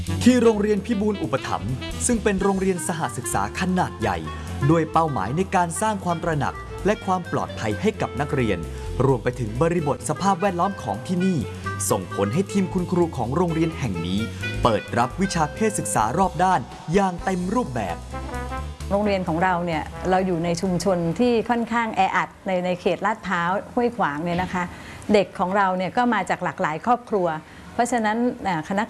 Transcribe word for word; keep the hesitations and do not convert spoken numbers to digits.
ที่โรงเรียนพิบูลอุปถัมภ์ซึ่งเป็นโรงเรียนสหศึกษาขนาดใหญ่ด้วยเป้าหมายในการสร้างความตระหนักและความปลอดภัยให้กับนักเรียนรวมไปถึงบริบทสภาพแวดล้อมของที่นี่ส่งผลให้ทีมคุณครูของโรงเรียนแห่งนี้เปิดรับวิชาเพศศึกษารอบด้านอย่างเต็มรูปแบบโรงเรียนของเราเนี่ยเราอยู่ในชุมชนที่ค่อนข้างแออัดในในเขตลาดพร้าวห้วยขวางเนี่ยนะคะเด็กของเราเนี่ยก็มาจากหลากหลายครอบครัวเพราะฉะนั้นคณะ